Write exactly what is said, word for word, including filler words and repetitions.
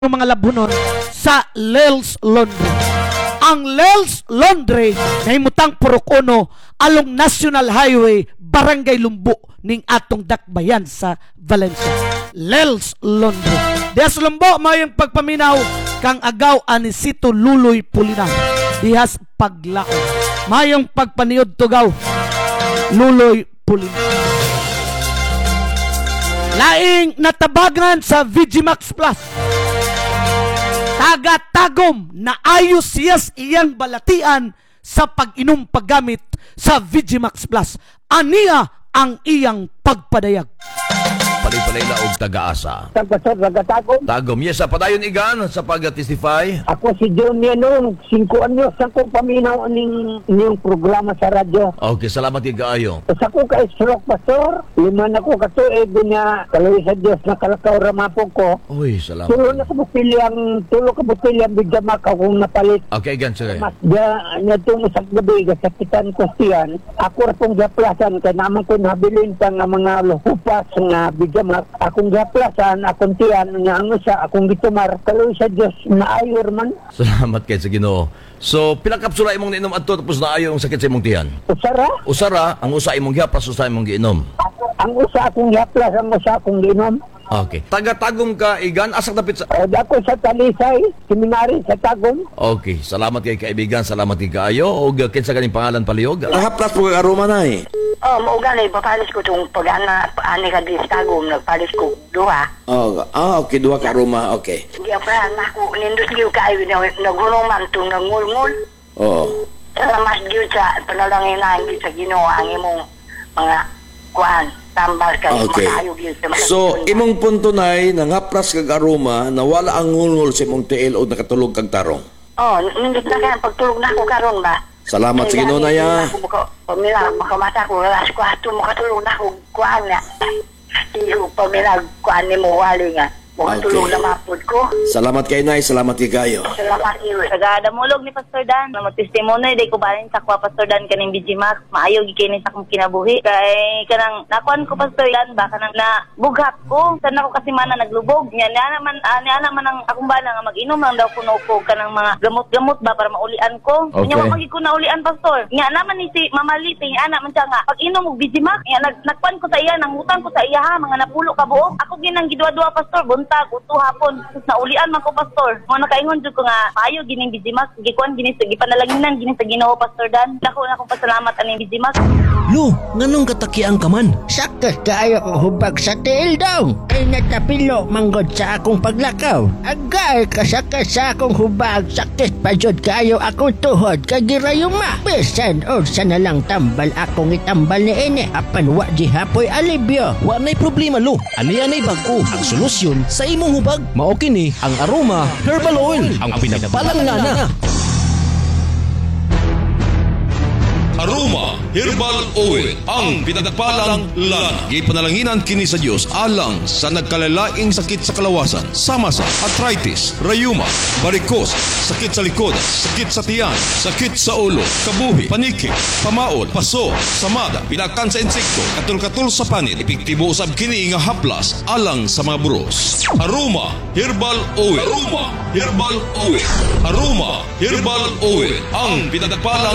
ng mga labunon sa Lels Laundry. Ang Lels Laundry nahimutang Purok Uno along National Highway, Barangay Lumbo ning atong dakbayan sa Valencia. Lels Laundry. Diha sa Lumbo mao yung pagpaminaw kang agaw Anisito Luloy Pulinan. Dihas paglao. Mayong pagpaniod tugaw Luloy Pulinan. Laing natabagan sa Vigimax Plus. Taga-tagom na ayos siyas iyang balatian sa pag-inom paggamit sa Vigimax Plus. Aniya ang iyang pagpadayag. Palay-palay na og taga-asa. Pastor, taga-tagom. Tagom. Yes, sa padayon igan sa pag-testify. Ako si John Yanong, singko anyos ako paminaw ning niyong programa sa radyo. Okay, salamat kaayo. Sa ko ka stroke, Pastor, lima na ko katuig niya, kaloy sa Diyos na kalakaw ramapog ko. Uy, salamat. Tulo na ka bupilyang, tulo ka bupilyang bigyamak akong napalit. Okay, gan sige. Mas dia, niya itong isang gabi, kasakitan ko siyan, ako rapong gaplasan, kaya naman ko nabilin pa nga mga luhupas nga bigyamak, akong gaplasan, akong tiyan, nga ano siya, akong gitumar, kaloy sa Diyos na ayor man. Salamat kay sa Ginoo. So, pila kapsula imong niinom adto tapos naayo ang sakit sa imong tiyan? Usara? Usara, ang usa imong gihapas, usa imong giinom. Ang usa akong gaplas, ang usa akong ginom. Okay. Taga-tagom ka igan asa dapit sa. O dako sa Talisay, seminary sa Tagum. Okay, salamat kay kaibigan, salamat kay kaayo og kinsa ganing pangalan palihog? Haplas po aroma na eh. Oh, mauga na ipapalis ko itong pag-ana, ani ka di sa Tagum, nagpalis ko duha. Oh, ah, okay, dua ka aroma, okay. Hindi ako na ako, nindot niyo kayo, nagulungan itong nangulngul. Oo. Salamat niyo sa panalangin na hindi sa ginawa ang imong mga kuhan, tambal ka, Okay. makayog yun sa mga So, katuloy. imong punto nay nang haplas kag aroma na wala ang ngulngol sa imong tiil o nakatulog kag tarong. Oh, nindot na ka, pagtulog na ako karon ba? Salamat sa Ginoo na ya. Pamila, makamata ko, alas ko ato, makatulog na ako, kuhan nga. Iyo, pamila, kuhan ni mo, wali nga. Makatulog Okay. na mapod ko. Salamat kay nay, salamat kay kayo. Salamat iyo. Taga-damulog ni Pastor Dan. Na testimono day ko balin sa kwa Pastor Dan kaning Vigimax. Maayo gikini sa akong kinabuhi. Kay kanang nakuan ko Pastor Dan ba kanang na bughat ko. San ako kasi mana naglubog. Nya na naman ani ana man ang akong bana nga mag-inom lang daw kuno ko kanang mga gamot-gamot ba para maulian ko. Okay. Nya wa ko naulian Pastor. Nya naman ni si Mama Liti ana man siya nga pag inom og Vigimax. Nya nag nagkuan ko sa iya nang utang ko sa iya ha mga napulo ka buok. Ako ginang gidwa-dwa Pastor buntag uto hapon. Sus naulian man ko Pastor. Mo nakaingon jud ko nga maayo gining Vigimax gikuan gini sa gipanalanginan gini sa Ginoo Pastor Dan. Dako na akong pasalamat aning Vigimax. Lo, nganong katakian ka man? Sakit kaayo kong hubag sa tiil daw. Ay natapilo manggod sa akong paglakaw. Agay kasakit sa akong hubag. Sakit pa jud kaayo akong tuhod kagirayuma. Bisan o sa nalang tambal akong itambal ni ini. Apan wa di hapoy alibyo. Wa nay problema lo. Ani-anay bag-o ang solusyon sa imong hubag. Mao kini ang Aroma Herbal Oil, ang pinagbalang ngana. Aroma Herbal Oil, ang pinagpalang lana. Gipanalanginan kini sa Dios alang sa nagkalalaing sakit sa kalawasan, sama sa arthritis, rayuma, varicose, sakit sa likod, sakit sa tiyan, sakit sa ulo, kabuhi, paniki, pamaol, paso, samada, pinakan sa insekto, katul-katul sa panit, epektibo usab kini nga haplas alang sa mga buros. Aroma Herbal Oil. Aroma Herbal Oil. Aroma Herbal Oil, ang pinagpalang